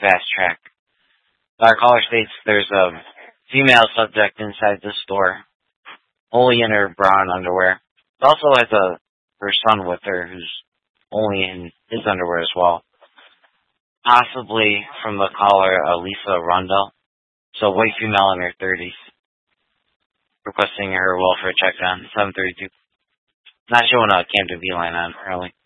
fast track. Our caller states there's a female subject inside the store, only in her bra and underwear. It also has her son with her, who's only in his underwear as well. Possibly from the caller, Lisa Rundle. So white female in her 30s, requesting her welfare check on 732. Not showing a Camden Beeline on early.